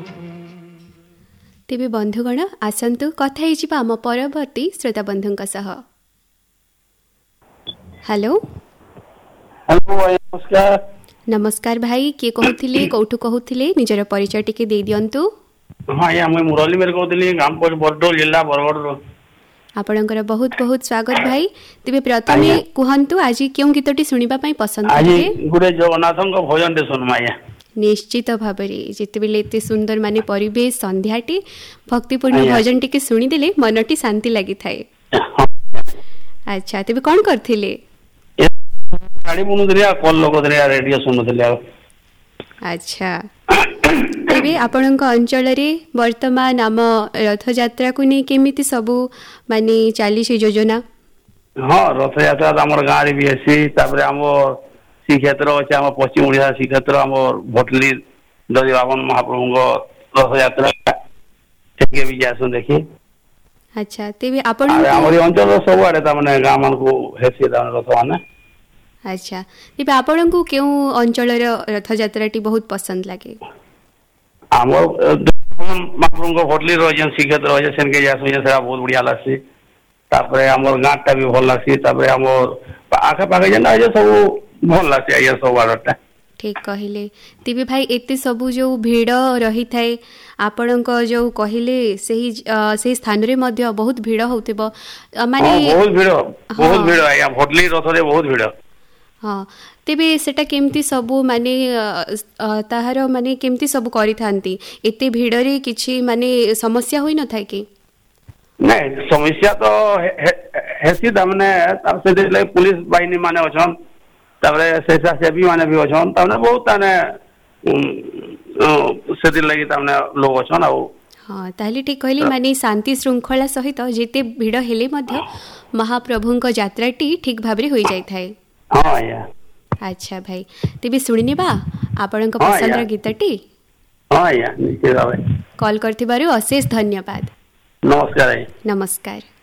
तेबे बंधुगण आसंतु कथा हिजिबा आम परवर्ती श्रोता बंधुंक सह। हेलो हेलो नमस्कार। नमस्कार भाई, किए कहूथिले कोठु कहूथिले निजर परिचय टिके दे दियंतु। हाँ या मैं मुरली मेरे कहूथिली गाम पर बरडोल जिला बरगढ़। आपणकर बहुत बहुत स्वागत भाई। तेबे प्रथमे कुहंतु आज क्यों गीतटी सुनिबा पई पसंद आज करते? गुरे जगन्नाथଙ୍କ भजन दे सुनमा या। निश्चित भाबरे जेतेबेले एते सुंदर माने परिवेश संध्याटी भक्तिपूर्ण भजन टिके सुनी देले मनटी शांति लागि थाए। अच्छा तेबे कोन करथिले? गाड़ी बुनुदरिया कॉल लगोदरिया रेडियो सुनुदरिया। अच्छा तेबे आपणक अंचल रे वर्तमान आम रथ यात्रा को नै केमिति सबु माने चाली से योजना? हाँ रथ यात्रा हमर गाँव रे भी हेसी। तापर हम श्रीक्षेत्र अच्छे आम पश्चिम ओडिशा श्रीक्षेत्र आम भटली दधिबाबन महाप्रभु रथ यात्रा से भी जासु देखी। अच्छा तेबे आपण हमर अंचल सब आडे ता माने गाँ मान को हेसी रथ माने। अच्छा तेबे आपण को केउ अंचल रथ यात्राटी बहुत पसंद लागे? हमर महाप्रभु भटली रजन श्रीक्षेत्र रजे सेन के जासु सेरा बहुत बढ़िया लागसी। तापर हमर गाँटा भी भल लागसी। तापर हमर आखे पाखे जेना जे सब भल लागसी आया सब आडटा। ठीक कहले। तेबे भाई एते सबु जो भीड़ रही थाए आपणक जो कहिले सही स्थान रे मध्य बहुत भीड़ होतेबो माने बहुत भीड़ आया भटली रथ रे बहुत भीड़। हाँ तेबे सेटा केमती सबु माने ताहार माने केमती सबु करि थांती एते भीड़ रे किछि माने समस्या होई न थाए कि? नहीं समस्या तो हेसी तमने तब से दे पुलिस बाहिनी माने अछन। तापरे स्वेच्छासेवी माने भी अछन। तमने बहुत ताने से लगी तमने लोग अछन। आ हाँ ताहले ठीक कहली माने शांति श्रृंखला सहित जेते भीड़ हेले मध्य महाप्रभुंक यात्राटी ठीक भाबरे होई जाय थाए। हाँ या। अच्छा भाई तेबे सुनिने बा आपणक पसंदर गीतटी? हाँ या निश्चित भाबे। कॉल करथिबारु अशेष धन्यवाद। नमस्कार। नमस्कार।